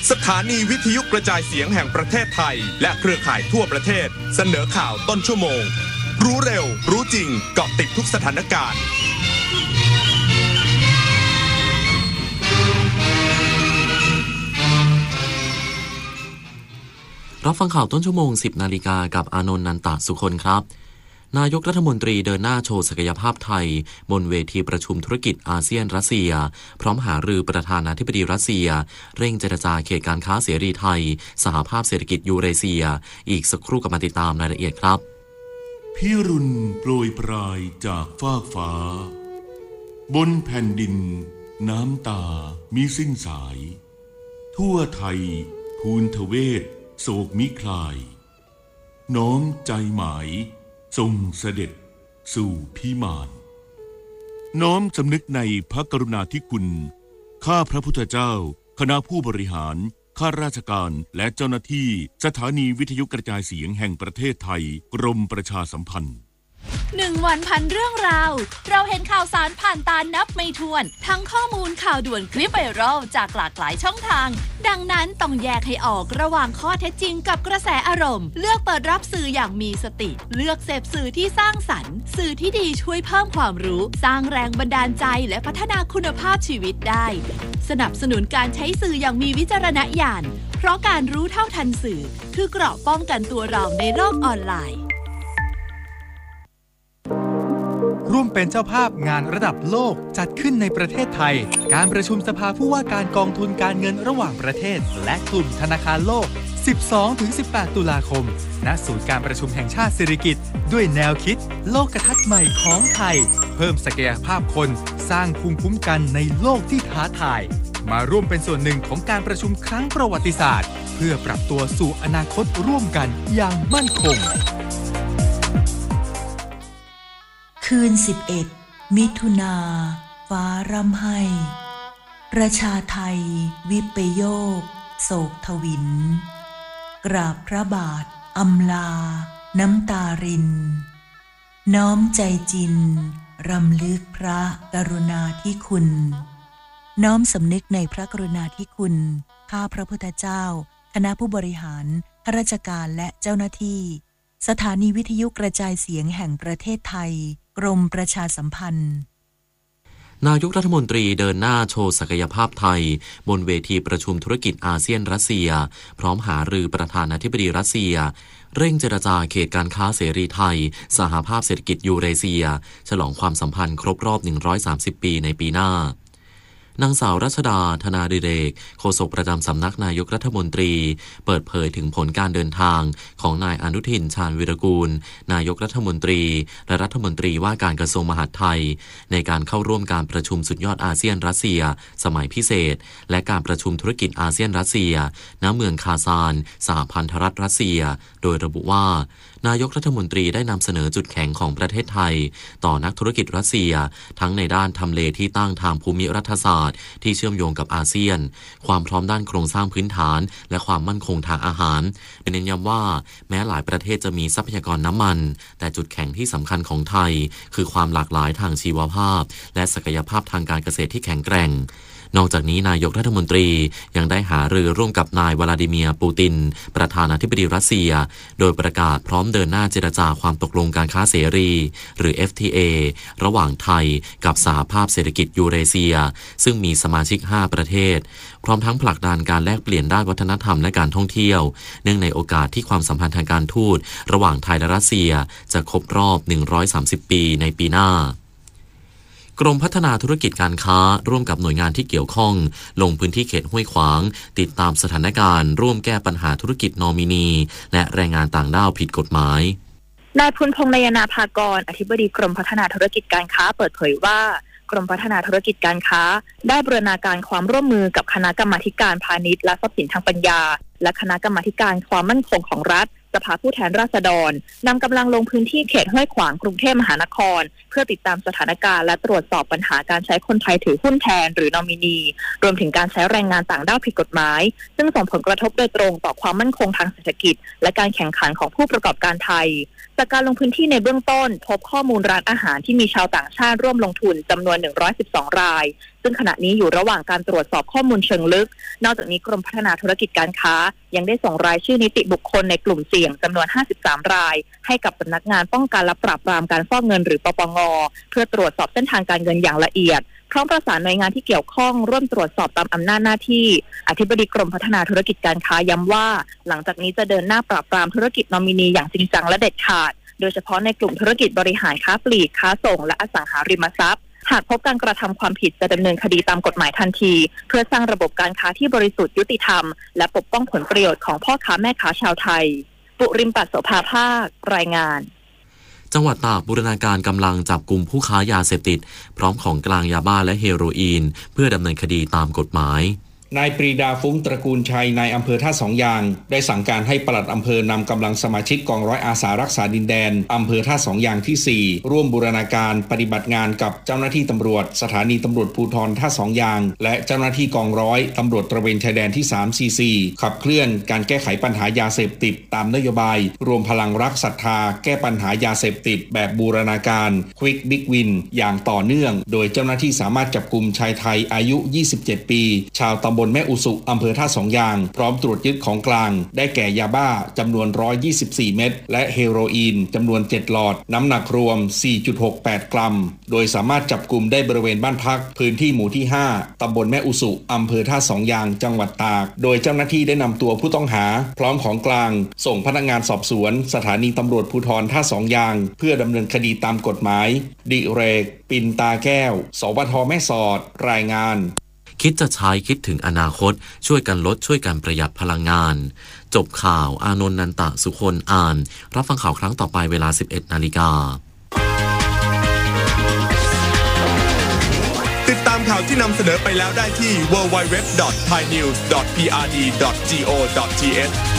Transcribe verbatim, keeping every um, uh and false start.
สถานีวิทยุกระจายเสียงแห่งประเทศไทยและเครือข่ายทั่วประเทศเสนอข่าวต้นชั่วโมงรู้เร็วรู้จริงเกาะติดทุกสถานการณ์รับฟังข่าวต้นชั่วโมง สิบนาฬิกากับอานนท์ นันตสุคนครับนายกรัฐมนตรีเดินหน้าโชว์ศักยภาพไทยบนเวทีประชุมธุรกิจอาเซียนรัสเซียพร้อมหารือประธานาธิบดีรัสเซียเร่งเจรจาเขตการค้าเสรีไทยสหภาพเศรษฐกิจยูเรเซียอีกสักครู่กับมาติดตามรายละเอียดครับพิรุณโปรยปลายจากฟากฟ้าบนแผ่นดินน้ำตามิสิ้นสายทั่วไทยภูนทเวศโศกมิคลายน้อมใจหมายทรงเสด็จสู่พิมานน้อมสำนึกในพระกรุณาธิคุณข้าพระพุทธเจ้าคณะผู้บริหารข้าราชการและเจ้าหน้าที่สถานีวิทยุกระจายเสียงแห่งประเทศไทยกรมประชาสัมพันธ์หนึ่งวันพันเรื่องราวเราเห็นข่าวสารผ่านตานับไม่ถ้วนทั้งข้อมูลข่าวด่วนคลิปไวรัลจากหลากหลายช่องทางดังนั้นต้องแยกให้ออกระหว่างข้อเท็จจริงกับกระแสอารมณ์เลือกเปิดรับสื่ออย่างมีสติเลือกเสพสื่อที่สร้างสรรค์สื่อที่ดีช่วยเพิ่มความรู้สร้างแรงบันดาลใจและพัฒนาคุณภาพชีวิตได้สนับสนุนการใช้สื่ออย่างมีวิจารณญาณเพราะการรู้เท่าทันสื่อคือเกราะป้องกันตัวเราในโลกออนไลน์ร่วมเป็นเจ้าภาพงานระดับโลกจัดขึ้นในประเทศไทยการประชุมสภาผู้ว่าการกองทุนการเงินระหว่างประเทศและกลุ่มธนาคารโลก สิบสองถึงสิบแปด ตุลาคมณศูนย์การประชุมแห่งชาติสิริกิติ์ด้วยแนวคิดโลกทัศน์ใหม่ของไทยเพิ่มศักยภาพคนสร้างภูมิคุ้มกันในโลกที่ท้าทายมาร่วมเป็นส่วนหนึ่งของการประชุมครั้งประวัติศาสตร์เพื่อปรับตัวสู่อนาคตร่วมกันอย่างมั่นคงคืนสิบเอ็ดมิถุนาฟ้าร่ำไห้ประชาไทยวิปโยคโศกทวินกราบพระบาทอำลาน้ำตารินน้อมใจจินรำลึกพระกรุณาธิคุณน้อมสำนึกในพระกรุณาธิคุณข้าพระพุทธเจ้าคณะผู้บริหารข้าราชการและเจ้าหน้าที่สถานีวิทยุกระจายเสียงแห่งประเทศไทยกรมประชาสัมพันธ์นายกรัฐมนตรีเดินหน้าโชว์ศักยภาพไทยบนเวทีประชุมธุรกิจอาเซียนรัสเซียพร้อมหารือประธานาธิบดีรัสเซียเร่งเจรจาเขตการค้าเสรีไทยสหภาพเศรษฐกิจยูเรเซียฉลองความสัมพันธ์ครบรอบหนึ่งร้อยสามสิบปีในปีหน้านางสาวรัชดาธนาดิเรกโฆษกประจำสำนักนายกรัฐมนตรีเปิดเผยถึงผลการเดินทางของนายอนุทินชาญวิรากูลนายกรัฐมนตรีและรัฐมนตรีว่าการกระทรวงมหาดไทยในการเข้าร่วมการประชุมสุดยอดอาเซียนรัสเซียสมัยพิเศษและการประชุมธุรกิจอาเซียนรัสเซียณเมืองคาซานสหพันธรัฐรัสเซียโดยระบุว่านายกรัฐมนตรีได้นำเสนอจุดแข็งของประเทศไทยต่อนักธุรกิจรัสเซียทั้งในด้านทำเลที่ตั้งทางภูมิรัฐศาสตร์ที่เชื่อมโยงกับอาเซียนความพร้อมด้านโครงสร้างพื้นฐานและความมั่นคงทางอาหารเน้นย้ำว่าแม้หลายประเทศจะมีทรัพยากรน้ำมันแต่จุดแข็งที่สำคัญของไทยคือความหลากหลายทางชีวภาพและศักยภาพทางการเกษตรที่แข็งแกร่งนอกจากนี้นายกรัฐมนตรียังได้หารือร่วมกับนายวลาดิเมียร์ปูตินประธานาธิบดีรัสเซียโดยประกาศพร้อมเดินหน้าเจรจาความตกลงการค้าเสรีหรือ เอฟ ที เอ ระหว่างไทยกับสหภาพเศรษฐกิจยูเรเซียซึ่งมีสมาชิกห้าประเทศพร้อมทั้งผลักดันการแลกเปลี่ยนด้านวัฒนธรรมและการท่องเที่ยวเนื่องในโอกาสที่ความสัมพันธ์ทางการทูตระหว่างไทยและรัสเซียจะครบรอบหนึ่งร้อยสามสิบปีในปีหน้ากรมพัฒนาธุรกิจการค้าร่วมกับหน่วยงานที่เกี่ยวข้องลงพื้นที่เขตห้วยขวางติดตามสถานการณ์ร่วมแก้ปัญหาธุรกิจนอมินีและแรงงานต่างด้าวผิดกฎหมายนายพุนพงษ์นยนาภากรอธิบดีกรมพัฒนาธุรกิจการค้าเปิดเผยว่ากรมพัฒนาธุรกิจการค้าได้บูรณาการความร่วมมือกับคณะกรรมาการพาณิชย์และทรัพย์สินทางปัญญาและคณะกรรมาการความมั่นคงของรัฐสภาผู้แทนราษฎรนำกำลังลงพื้นที่เขตห้วยขวางกรุงเทพมหานครเพื่อติดตามสถานการณ์และตรวจสอบปัญหาการใช้คนไทยถือหุ้นแทนหรือนอมินีรวมถึงการใช้แรงงานต่างด้าวผิดกฎหมายซึ่งส่งผลกระทบโดยตรงต่อความมั่นคงทางเศรษฐกิจและการแข่งขันของผู้ประกอบการไทยจากการลงพื้นที่ในเบื้องต้นพบข้อมูลร้านอาหารที่มีชาวต่างชาติร่วมลงทุนจำนวนหนึ่งร้อยสิบสองรายซึ่งขณะนี้อยู่ระหว่างการตรวจสอบข้อมูลเชิงลึกนอกจากนี้กรมพัฒนาธุรกิจการค้ายังได้ส่งรายชื่อนิติบุคคลในกลุ่มเสี่ยงจำนวนห้าสิบสามรายให้กับสำนักงานป้องกันและปราบปรามการฟอกเงินหรือปปง.เพื่อตรวจสอบเส้นทางการเงินอย่างละเอียดพร้อมประสานหน่วยงานที่เกี่ยวข้องร่วมตรวจสอบตามอำนาจหน้าที่อธิบดีกรมพัฒนาธุรกิจการค้าย้ำว่าหลังจากนี้จะเดินหน้าปราบปรามธุรกิจนอมินีอย่างจริงจังและเด็ดขาดโดยเฉพาะในกลุ่มธุรกิจบริหารค้าปลีกค้าส่งและอสังหาริมทรัพย์หากพบการกระทำความผิดจะดำเนินคดีตามกฎหมายทันทีเพื่อสร้างระบบการค้าที่บริสุทธิ์ยุติธรรมและปกป้องผลประโยชน์ของพ่อค้าแม่ค้าชาวไทยปุริมปัสโสภาภาครายงานจังหวัดตากบูรณาการกำลังจับกลุ่มผู้ค้ายาเสพติดพร้อมของกลางยาบ้าและเฮโรอีนเพื่อดำเนินคดีตามกฎหมายนายปรีดาฟุ้งตระกูลชัยนายอำเภอท่าสองยางได้สั่งการให้ปลัดอำเภอนำกำลังสมาชิกกองร้อยอาสารักษาดินแดนอำเภอท่าสองยางที่สี่ร่วมบูรณาการปฏิบัติงานกับเจ้าหน้าที่ตำรวจสถานีตำรวจภูธรท่าสองยางและเจ้าหน้าที่กองร้อยตำรวจตระเวนชายแดนที่สาม ซี ซีขับเคลื่อนการแก้ไขปัญหายาเสพติดตามนโยบายรวมพลังรักศรัทธาแก้ปัญหายาเสพติดแบบบูรณาการ Quick Big Win อย่างต่อเนื่องโดยเจ้าหน้าที่สามารถจับกุมชายไทยอายุยี่สิบเจ็ดปีชาวตำบลแม่อุสุอำเภอท่าสองยางพร้อมตรวจยึดของกลางได้แก่ยาบ้าจำนวนหนึ่งร้อยยี่สิบสี่เม็ดและเฮโรอีนจำนวนเจ็ดหลอดน้ำหนักรวม สี่จุดหกแปด กรัมโดยสามารถจับกุมได้บริเวณบ้านพักพื้นที่หมู่ที่ห้าตำบลแม่อุสุอำเภอท่าสองยางจังหวัดตากโดยเจ้าหน้าที่ได้นำตัวผู้ต้องหาพร้อมของกลางส่งพนักงานสอบสวนสถานีตำรวจภูธรท่าสองยางเพื่อดำเนินคดีตามกฎหมายดิเรกปินตาแก้วสวทแม่สอดรายงานคิดจะใช้คิดถึงอนาคตช่วยกันลดช่วยกันประหยัดพลังงานจบข่าวอานนท์นันตะสุคนอ่านรับฟังข่าวครั้งต่อไปเวลา สิบเอ็ดนาฬิกาติดตามข่าวที่นำเสนอไปแล้วได้ที่ ดับเบิลยู ดับเบิลยู ดับเบิลยู ดอท ไทยนิวส์ ดอท พี อาร์ ดี ดอท จี โอ ดอท ที เอช